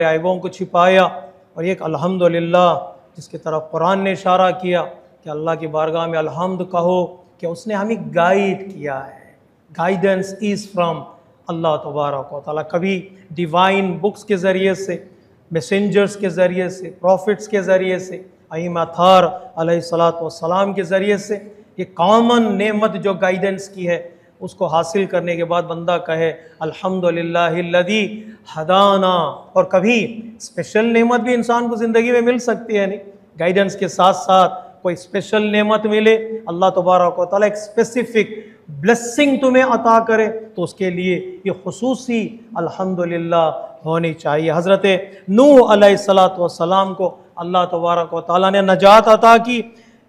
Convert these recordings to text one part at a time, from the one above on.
ऐबों को छिपाया। और एक अल्हम्दुलिल्लाह जिसकी तरफ कुरान ने इशारा किया कि अल्लाह की बारगाह में अल्हम्द कहो कि उसने हमें गाइड किया है। गाइडेंस इज़ फ्रॉम अल्लाह तबारक व तआला। कभी डिवाइन बुक्स के ज़रिए से, मैसेंजर्स के ज़रिए से, प्रॉफिट्स के ज़रिए से, अइम्मातार अलैहिस्सलातु वस्सलाम के ज़रिए से। ये कॉमन नेमत जो गाइडेंस की है उसको हासिल करने के बाद बंदा कहे अल्हम्दुलिल्लाहिल्लज़ी हदाना। और कभी स्पेशल नेमत भी इंसान को ज़िंदगी में मिल सकती है, नहीं गाइडेंस के साथ साथ कोई स्पेशल नेमत मिले, अल्लाह तबारक व तआला एक स्पेसिफिक ब्लेसिंग तुम्हें अता करे, तो उसके लिए ये खुसूसी अल्हम्दुलिल्लाह होनी चाहिए। हज़रत नूह अलैहिस्सलातु वस्सलाम को अल्लाह तबारक व तआला ने नजात अता की।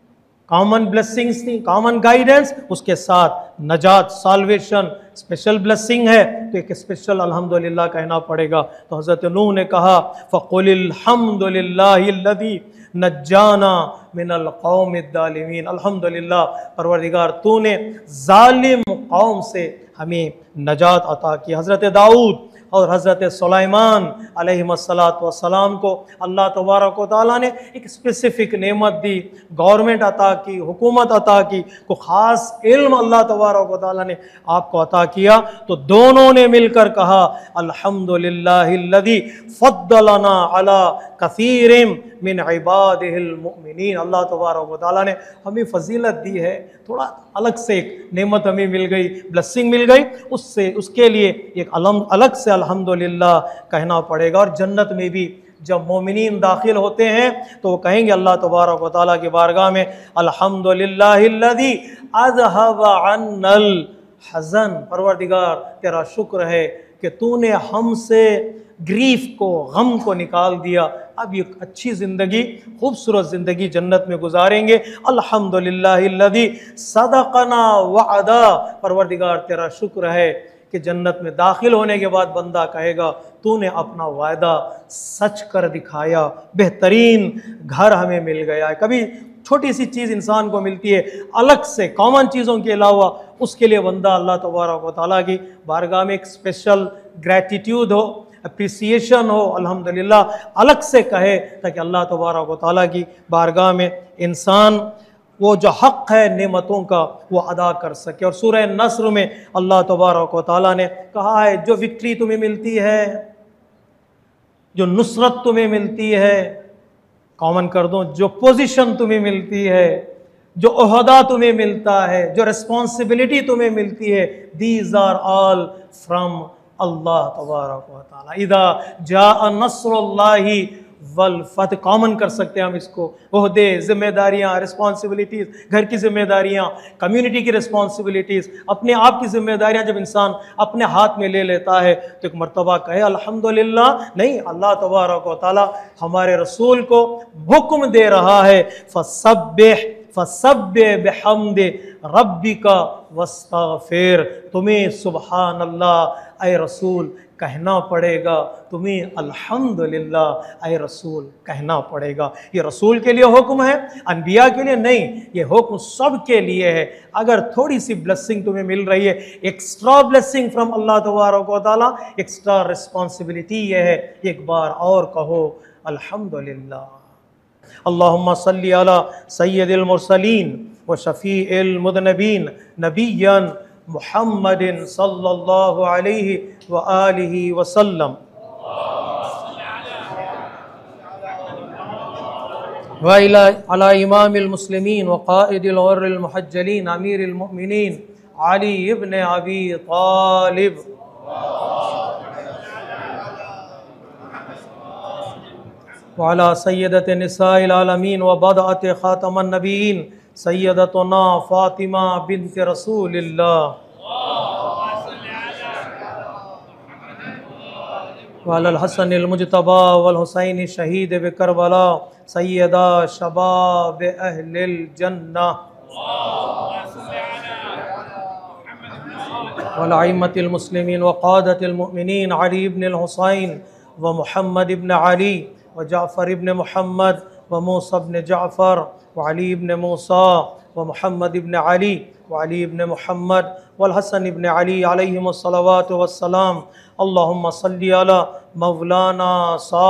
कॉमन ब्लेसिंग्स थी, कॉमन गाइडेंस, उसके साथ नजात, साल्वेशन, स्पेशल ब्लेसिंग है, तो एक स्पेशल अल्हम्दुलिल्लाह कहना पड़ेगा। तो हज़रत नूह ने कहा फ़क़ुलिल हम्दुलिल्लाहिल्लज़ी नज्जाना मिनल क़ौमिज़्ज़ालिमीन। अल्हम्दुलिल्लाह परवरदिगार तूने जालिम कौम से हमें नजात अता की। हज़रत दाऊद और हज़रत सुलेमान अलैहिस्सलातु वस्सलाम को अल्लाह तबारक व तआला ने एक स्पेसिफिक नेमत दी, गवर्नमेंट अता की, हुकूमत अता की, को ख़ास इल्म अल्लाह तबारक व तआला ने आपको अता किया। तो दोनों ने मिलकर कहा अल्हम्दुलिल्लाहिल्लज़ी फ़द्दलना अला कसीरिम मिन इबादिहिल मुमिनीन। अल्लाह तबारक व तआला ने हमें फजीलत दी है, थोड़ा अलग से एक नेमत हमें मिल गई, ब्लेसिंग मिल गई, उससे उसके लिए एक अलग से अल्हम्दुलिल्लाह कहना पड़ेगा। और जन्नत में भी जब मोमिनीन दाखिल होते हैं तो वो कहेंगे अल्लाह तबारक व तआला की बारगाह में अल्हम्दुलिल्लाहिल्लज़ी अज़हब अन्नल हज़न। परवरदिगार तेरा शुक्र है कि तूने हमसे ग्रीफ को, गम को निकाल दिया। अब ये अच्छी ज़िंदगी, खूबसूरत ज़िंदगी जन्नत में गुजारेंगे। अल्हम्दुलिल्लाहिल्लज़ी सदक़ना वअदा। परवरदिगार तेरा शुक्र है कि जन्नत में दाखिल होने के बाद बंदा कहेगा तूने अपना वायदा सच कर दिखाया, बेहतरीन घर हमें मिल गया है। कभी छोटी सी चीज़ इंसान को मिलती है अलग से, कॉमन चीज़ों के अलावा, उसके लिए बंदा अल्लाह तबारक व तआला की बारगाह में एक स्पेशल ग्रैटिट्यूड हो, अप्रिसिएशन हो, अल्हम्दुलिल्लाह अलग से कहे, ताकि अल्लाह तबारक व तआला की बारगाह में इंसान वो जो हक़ है नेमतों का वो अदा कर सके। और सूरह नस्र में अल्लाह तबारक व तआला ने कहा है जो विक्ट्री तुम्हें मिलती है, जो नुसरत तुम्हें मिलती है, कॉमन कर दो, जो पोजीशन तुम्हें मिलती है, जो ओहदा तुम्हें मिलता है, जो रिस्पॉन्सिबिलिटी तुम्हें मिलती है, दीज आर ऑल फ्रॉम अल्लाह तबारक व तआला। इदा जाअ नस्रुल्लाहि वल फतह, कॉमन कर सकते हैं हम इसको, ओहदे, जिम्मेदारियाँ, रिस्पॉन्सिबिलिटीज़, घर की जिम्मेदारियाँ, कम्युनिटी की रिस्पॉन्सिबिलिटीज़, अपने आप की जिम्मेदारियाँ जब इंसान अपने हाथ में ले लेता है तो एक मर्तबा कहे अल्हम्दुलिल्लाह। नहीं, अल्लाह तबारक व तआला हमारे रसूल को हुक्म दे रहा है फसब्बिह बिहम्दि रब्बिका वस्तगफिर। तुम्हें सुबहान अल्लाह ए रसूल कहना पड़ेगा, तुम्हें अल्हम्दुलिल्लाह ए रसूल कहना पड़ेगा। ये रसूल के लिए हुक्म है, अनबिया के लिए नहीं, ये हुक्म सब के लिए है। अगर थोड़ी सी ब्लेसिंग तुम्हें मिल रही है, एक्स्ट्रा ब्लेसिंग फ्रॉम अल्लाह तबारक व तआला, एक्स्ट्रा रिस्पॉन्सिबिलिटी ये है, एक बार और कहो अल्हम्दुलिल्लाह। अल्लाहुम्मा सल्ली अला सय्यदिल मुरसलीन व शफीइल मुज़नबीन नबिय्यन मुहम्मदिन सल्लल्लाहु अलैहि व आलिहि वसल्लम व अला इमामिल मुस्लिमीन व क़ाइदिल ग़ुर्रिल मुहज्जलीन अमीरिल मुमिनीन अली इब्न अबी तालिब व अला सय्यदति निसाइल आलमीन व बदअति ख़ातमन नबीयीन सय्यदतुना फ़ातिमा बिन्त रसूलिल्लाह व अलल हसनिल मुज्तबा वल हुसैन शहीद ब करबला सय्यदा शबाब अहलिल जन्नह वल अइम्मतिल मुस्लिमीन व क़ादतिल मुमिनीन अली इब्न अल हुसैन व मुहम्मद इब्न अली व जाफ़र इब्न मुहम्मद व मूसा इब्न जाफ़र व अली इब्न मूसा व मुहम्मद इब्न अली व अली इब्न मुहम्मद वल हसन इब्न अली अलैहिमुस्सलावातु वस्सलाम। अल्लाहुम्मा सल्ली अला मौलाना